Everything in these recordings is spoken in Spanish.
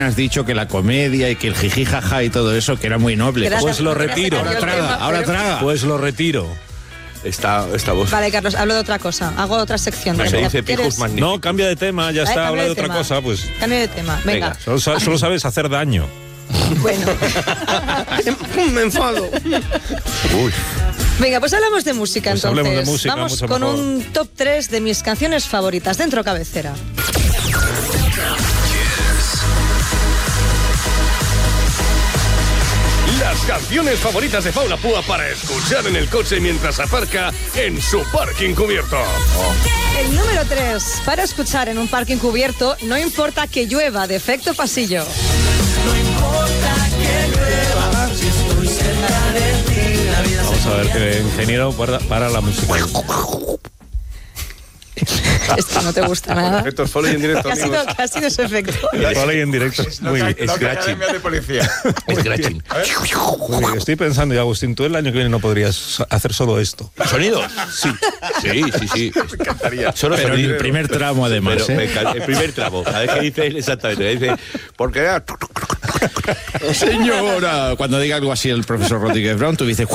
Has dicho que la comedia y que el jiji jaja y todo eso, que era muy noble. Pues lo retiro. Ahora traga. Pues lo retiro. Esta voz. Vale, Carlos, hablo de otra cosa. Hago otra sección. Se dice pijos magníficos. No, cambia de tema, ya está, habla de otra cosa, pues. Cambia de tema, venga. Solo sabes hacer daño. Bueno. Me enfado. Uy. Venga, pues hablamos de música, Pues entonces. hablemos de música, vamos mucho con mejor. un top 3 de mis canciones favoritas dentro cabecera. Las canciones favoritas de Paula Púa para escuchar en el coche mientras aparca en su parking cubierto. El número 3, para escuchar en un parking cubierto, no importa que llueva, de Efecto Pasillo. No importa que llueva, si estoy cerca de ti, la vida Vamos a ver que ingeniero para la música. Esto no te gusta nada. Efectos foley en directo, ¿Qué ha sido ese efecto? Foley en directo. Muy bien. Scratching. de policía. Scratching. Muy bien. Estoy pensando, y Agustín, tú el año que viene no podrías hacer solo esto. ¿Sonidos? Sí. Sí. Me encantaría. Solo Pero en sonidos. el primer tramo, además. Pero el primer tramo. Cada vez que dice exactamente, dice, porque Señora, cuando diga algo así el profesor Rodríguez Brown, tú dices...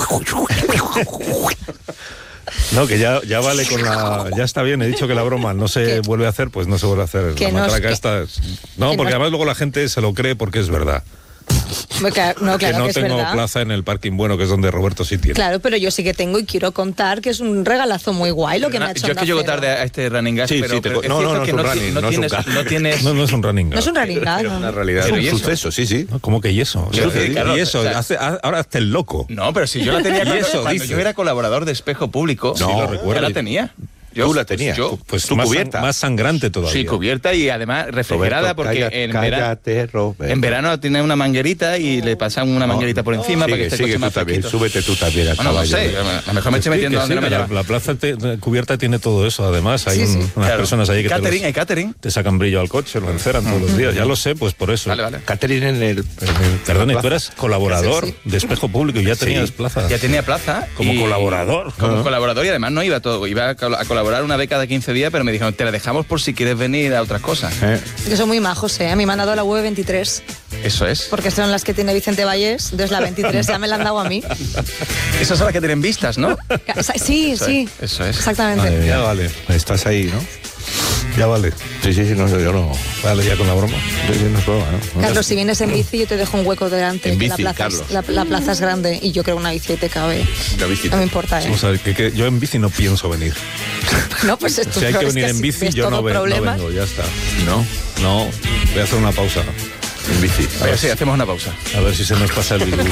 No, que ya vale con la... Ya está bien, he dicho que la broma no se vuelve a hacer, pues no se vuelve a hacer. Que La no, matraca que- esta es... No, que porque no- además luego la gente se lo cree porque es verdad. No, claro que no es tengo verdad. plaza en el parking bueno, que es donde Roberto sí tiene. Claro, pero yo sí que tengo y quiero contar que es un regalazo muy guay lo que me ha hecho Yo es que llego Onda tarde Cero. a este running gas, Sí, pero, sí, pero es no, cierto no que es un running, no es un gas. no tienes... No es un running. No es un running gag, Es ¿no? una realidad, Pero es ¿y un eso? suceso, sí. ¿Cómo que y eso? Yo te digo, y eso, o sea- ahora hazte el loco. No, pero si yo la tenía Y cuando, eso cuando dice. yo era colaborador de Espejo Público. Sí, lo recuerdo. Yo la tenía. Tú la tenías. Yo, Pues tu más, cubierta. más sangrante todavía. sí, cubierta y además refrigerada porque cállate, Roberto. en verano tiene una manguerita y le pasan una manguerita por encima para que esté el coche Sigue más tú también, fresquito. súbete tú también al Bueno, no caballo. sé, a lo mejor me estoy Sí, metiendo que donde sí, no me la, lleva. la plaza cubierta tiene todo eso, además. Hay Sí. unas Claro. personas ahí que Catering, te, hay catering. te sacan brillo al coche, lo enceran todos los días. Ya lo sé, pues por eso. Vale. Catherine en el... Perdón, y la tú eras colaborador Sí. de Espejo Público y ya tenías plaza. Ya tenía plaza. Como y- colaborador. Como colaborador y además no iba todo. Iba a colaborar una beca de 15 días, pero me dijeron, te la dejamos por si quieres venir a otras cosas. Que son muy majos, ¿eh? A mí me han dado la V23, Eso es. porque son las que tiene Vicente Vallés, entonces la 23 ya me la han dado a mí. Esas son las que tienen vistas, ¿no? Sí. Eso es. Exactamente. Madre mía, ya vale. Estás ahí, ¿no? Ya vale. Sí, no sé, yo no... Vale, ya con la broma. Sí, no es broma, ¿no? Carlos, si vienes en bici, yo te dejo un hueco delante. En que bici, la plaza, Carlos. la plaza es grande y yo creo una bici te cabe. La bici. No me importa, ¿eh? Vamos a ver, que yo en bici no pienso venir. No, pues esto Si hay que es venir en así bici, ves yo todo no vengo, problemas. ya está. ¿No? No, voy a hacer una pausa. En bici. Pero sí, hacemos una pausa. A ver si se nos pasa el virus.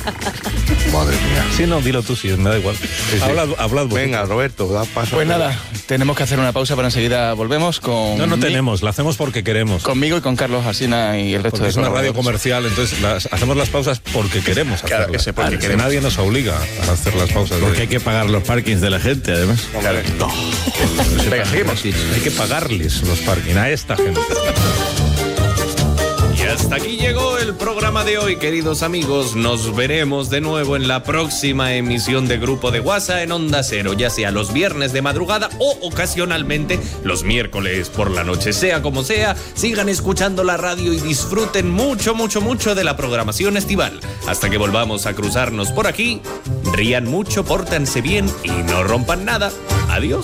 Madre mía. Sí, no, dilo tú, sí, me da igual. Hablad vos. Venga, Roberto, da paso. Pues nada, tenemos que hacer una pausa, pero enseguida volvemos con... No tenemos, la hacemos porque queremos. Conmigo y con Carlos Alsina y el resto Porque de es una radio colaboradores. comercial, entonces hacemos las pausas porque queremos Claro hacerlas. que sí, porque queremos. Nadie nos obliga a hacer las pausas. Porque hay que pagar los parkings de la gente, además. Claro. Venga, seguimos. Hay que pagarles los parking a esta gente. Y hasta aquí llegó el programa de hoy, queridos amigos. Nos veremos de nuevo en la próxima emisión de Grupo de WhatsApp en Onda Cero, ya sea los viernes de madrugada o ocasionalmente los miércoles por la noche. Sea como sea, sigan escuchando la radio y disfruten mucho de la programación estival. Hasta que volvamos a cruzarnos por aquí, rían mucho, pórtense bien y no rompan nada. Adiós.